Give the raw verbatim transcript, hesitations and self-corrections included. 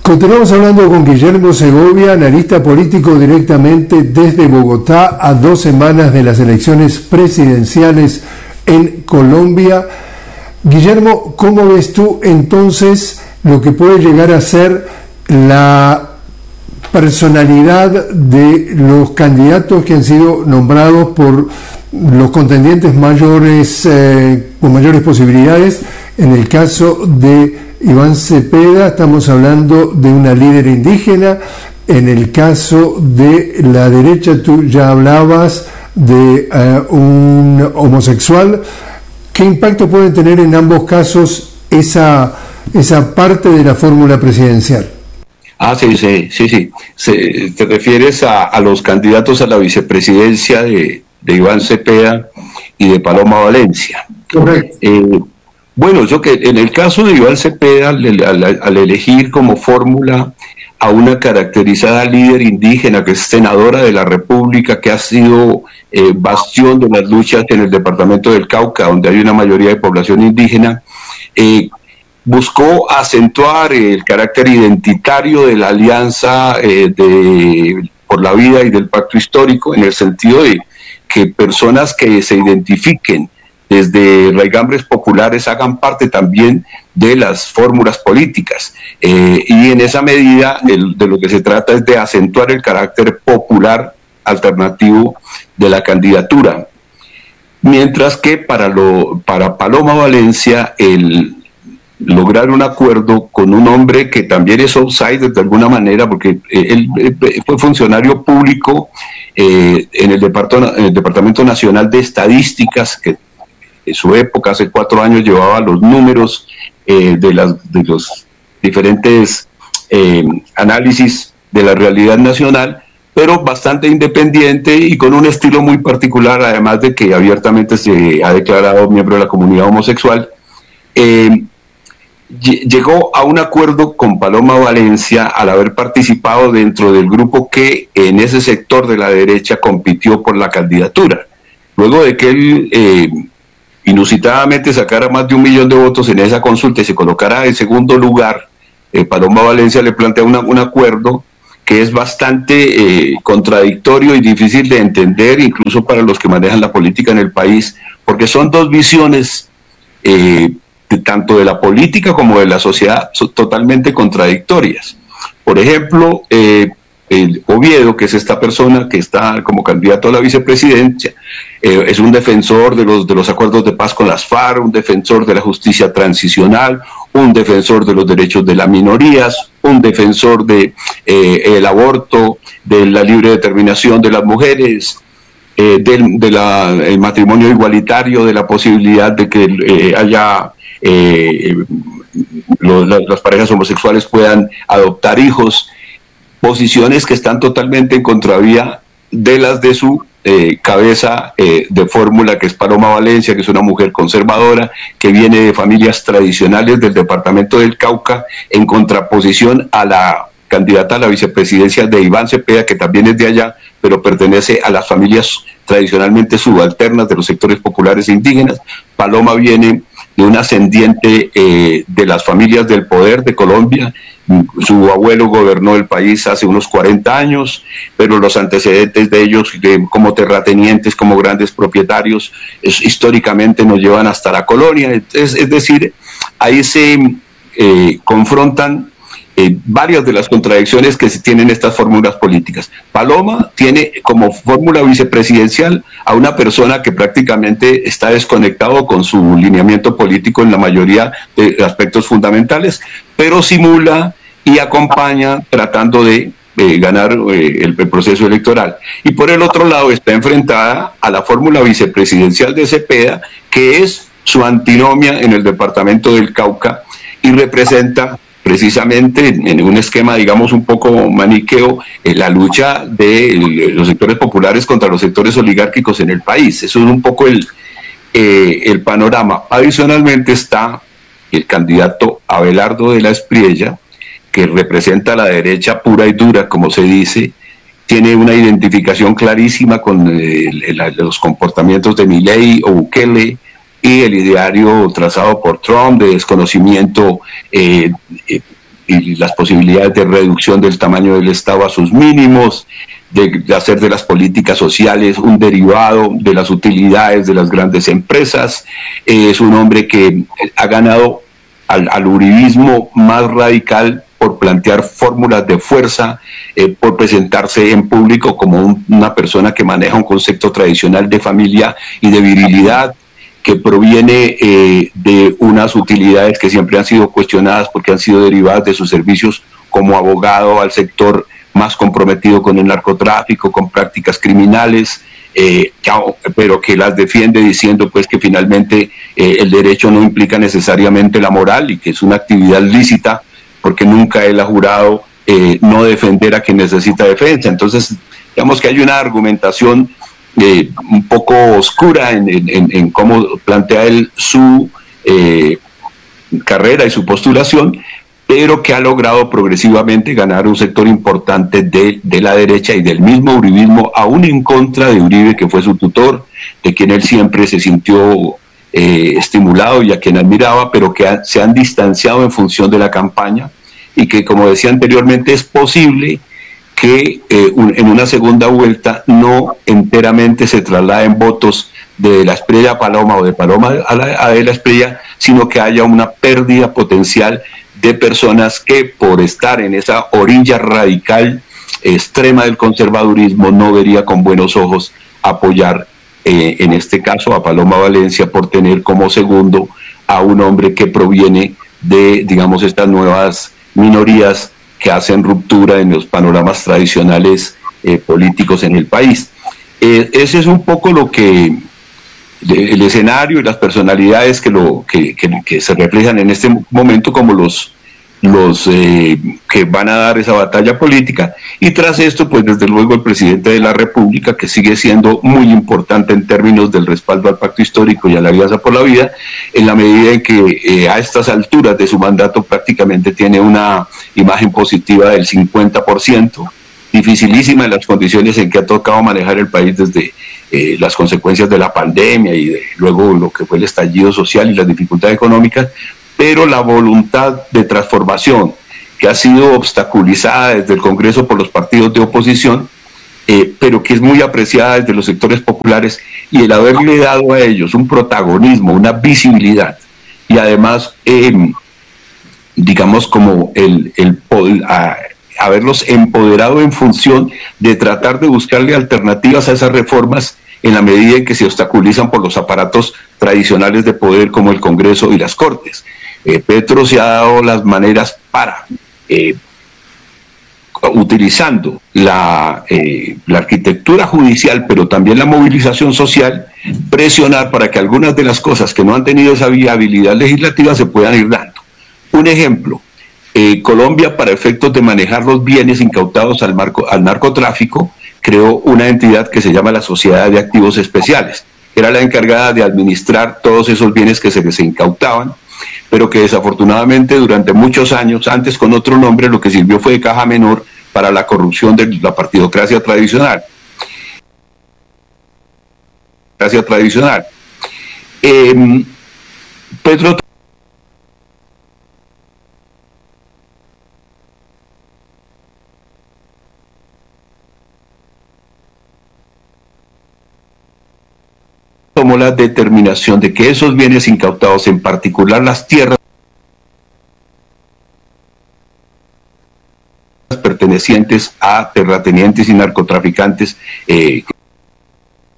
Continuamos hablando con Guillermo Segovia, analista político directamente desde Bogotá, a dos semanas de las elecciones presidenciales en Colombia. Guillermo, ¿cómo ves tú entonces lo que puede llegar a ser la personalidad de los candidatos que han sido nombrados por los contendientes mayores, eh, con mayores posibilidades? En el caso de Iván Cepeda, estamos hablando de una líder indígena. En el caso de la derecha, tú ya hablabas de uh, un homosexual. ¿Qué impacto pueden tener en ambos casos esa, esa parte de la fórmula presidencial? Ah, sí, sí, sí, sí. Se, te refieres a, a los candidatos a la vicepresidencia de, de Iván Cepeda y de Paloma Valencia. Correcto. Eh, Bueno, yo que en el caso de Iván Cepeda, al, al, al elegir como fórmula a una caracterizada líder indígena que es senadora de la República, que ha sido eh, bastión de las luchas en el departamento del Cauca, donde hay una mayoría de población indígena, eh, buscó acentuar el carácter identitario de la alianza eh, de, por la vida y del pacto histórico, en el sentido de que personas que se identifiquen desde raigambres populares hagan parte también de las fórmulas políticas. Eh, y en esa medida el, de lo que se trata es de acentuar el carácter popular alternativo de la candidatura. Mientras que para, lo, para Paloma Valencia, el lograr un acuerdo con un hombre que también es outsider de alguna manera, porque él, él fue funcionario público eh, en, el Departamento, en el Departamento Nacional de Estadísticas, que en su época, hace cuatro años, llevaba los números eh, de, las, de los diferentes eh, análisis de la realidad nacional, pero bastante independiente y con un estilo muy particular, además de que abiertamente se ha declarado miembro de la comunidad homosexual. Eh, llegó a un acuerdo con Paloma Valencia al haber participado dentro del grupo que en ese sector de la derecha compitió por la candidatura. Luego de que él eh, inusitadamente sacara más de un millón de votos en esa consulta y se colocara en segundo lugar, eh, Paloma Valencia le plantea una, un acuerdo que es bastante eh, contradictorio y difícil de entender, incluso para los que manejan la política en el país, porque son dos visiones eh, de, tanto de la política como de la sociedad, son totalmente contradictorias. Por ejemplo, eh, el Oviedo, que es esta persona que está como candidato a la vicepresidencia, eh, es un defensor de los, de los acuerdos de paz con las FARC, un defensor de la justicia transicional, un defensor de los derechos de las minorías, un defensor de eh, el aborto, de la libre determinación de las mujeres, eh, del de la, el matrimonio igualitario, de la posibilidad de que eh, haya eh, lo, las, las parejas homosexuales puedan adoptar hijos. Posiciones que están totalmente en contravía de las de su eh, cabeza eh, de fórmula, que es Paloma Valencia, que es una mujer conservadora, que viene de familias tradicionales del departamento del Cauca, en contraposición a la candidata a la vicepresidencia de Iván Cepeda, que también es de allá, pero pertenece a las familias tradicionalmente subalternas de los sectores populares e indígenas. Paloma viene de un ascendiente eh, de las familias del poder de Colombia. Su abuelo gobernó el país hace unos cuarenta años, pero los antecedentes de ellos de, como terratenientes, como grandes propietarios, es, históricamente nos llevan hasta la colonia. Es, es decir, ahí se eh, confrontan eh, varias de las contradicciones que se tienen estas fórmulas políticas. Paloma tiene como fórmula vicepresidencial a una persona que prácticamente está desconectado con su lineamiento político en la mayoría de aspectos fundamentales, pero simula y acompaña tratando de eh, ganar eh, el, el proceso electoral. Y por el otro lado está enfrentada a la fórmula vicepresidencial de Cepeda, que es su antinomia en el departamento del Cauca y representa precisamente en un esquema, digamos, un poco maniqueo, eh, la lucha de los sectores populares contra los sectores oligárquicos en el país. Eso es un poco el, eh, el panorama. Adicionalmente está el candidato Abelardo de la Espriella, que representa a la derecha pura y dura, como se dice, tiene una identificación clarísima con eh, los comportamientos de Milei o Bukele y el ideario trazado por Trump de desconocimiento eh, eh, y las posibilidades de reducción del tamaño del Estado a sus mínimos, de, de hacer de las políticas sociales un derivado de las utilidades de las grandes empresas. Eh, es un hombre que ha ganado al, al uribismo más radical por plantear fórmulas de fuerza, eh, por presentarse en público como un, una persona que maneja un concepto tradicional de familia y de virilidad, que proviene eh, de unas utilidades que siempre han sido cuestionadas porque han sido derivadas de sus servicios como abogado al sector más comprometido con el narcotráfico, con prácticas criminales, eh, pero que las defiende diciendo pues que finalmente eh, el derecho no implica necesariamente la moral y que es una actividad lícita, porque nunca él ha jurado eh, no defender a quien necesita defensa. Entonces, digamos que hay una argumentación eh, un poco oscura en, en, en cómo plantea él su eh, carrera y su postulación, pero que ha logrado progresivamente ganar un sector importante de, de la derecha y del mismo uribismo, aún en contra de Uribe, que fue su tutor, de quien él siempre se sintió eh, estimulado y a quien admiraba, pero que ha, se han distanciado en función de la campaña, y que, como decía anteriormente, es posible que eh, un, en una segunda vuelta no enteramente se trasladen votos de la Espriella a Paloma o de Paloma a la, a de la Espriella, sino que haya una pérdida potencial de personas que, por estar en esa orilla radical extrema del conservadurismo, no vería con buenos ojos apoyar eh, en este caso a Paloma Valencia por tener como segundo a un hombre que proviene de, digamos, estas nuevas minorías que hacen ruptura en los panoramas tradicionales eh, políticos en el país. Eh, ese es un poco lo que el escenario y las personalidades que, lo, que, que, que se reflejan en este momento como los, los eh, que van a dar esa batalla política, y tras esto pues desde luego el presidente de la República, que sigue siendo muy importante en términos del respaldo al pacto histórico y a la Alianza por la Vida, en la medida en que eh, a estas alturas de su mandato prácticamente tiene una imagen positiva del cincuenta por ciento, dificilísima en las condiciones en que ha tocado manejar el país desde eh, las consecuencias de la pandemia y de, luego lo que fue el estallido social y las dificultades económicas, pero la voluntad de transformación que ha sido obstaculizada desde el Congreso por los partidos de oposición, eh, pero que es muy apreciada desde los sectores populares, y el haberle dado a ellos un protagonismo, una visibilidad, y además, eh, digamos, como el, el poder, a, haberlos empoderado en función de tratar de buscarle alternativas a esas reformas en la medida en que se obstaculizan por los aparatos tradicionales de poder como el Congreso y las Cortes. Eh, Petro se ha dado las maneras para, eh, utilizando la, eh, la arquitectura judicial, pero también la movilización social, presionar para que algunas de las cosas que no han tenido esa viabilidad legislativa se puedan ir dando. Un ejemplo, eh, Colombia, para efectos de manejar los bienes incautados al, marco, al narcotráfico, creó una entidad que se llama la Sociedad de Activos Especiales, que era la encargada de administrar todos esos bienes que se les incautaban, pero que desafortunadamente durante muchos años, antes con otro nombre, lo que sirvió fue de caja menor para la corrupción de la partidocracia tradicional. tradicional. Eh, Petro tomó la determinación de que esos bienes incautados, en particular las tierras pertenecientes a terratenientes y narcotraficantes, eh,